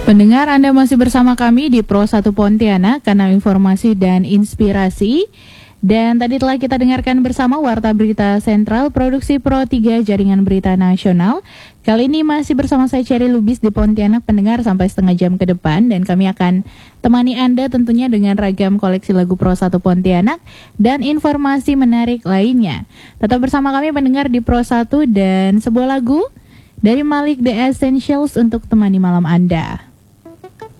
Pendengar, Anda masih bersama kami di Pro 1 Pontianak, kanal informasi dan inspirasi. Dan tadi telah kita dengarkan bersama Warta Berita Sentral, Produksi Pro 3 Jaringan Berita Nasional. Kali ini masih bersama saya Cherry Lubis di Pontianak, pendengar, sampai setengah jam ke depan. Dan kami akan temani Anda tentunya dengan ragam koleksi lagu Pro 1 Pontianak dan informasi menarik lainnya. Tetap bersama kami pendengar di Pro 1 dan sebuah lagu dari Malik The Essentials untuk temani malam Anda.